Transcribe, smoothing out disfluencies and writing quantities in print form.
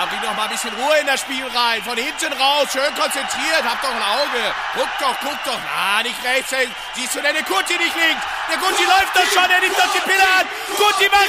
Ja, bring doch mal ein bisschen Ruhe in das Spiel rein. Von hinten raus, schön konzentriert. Hab doch ein Auge. Guck doch. Na, nicht rechts. Siehst du denn den Kuti nicht links? Der Kuti läuft doch schon, er nimmt doch die Pille an. Kuti, mach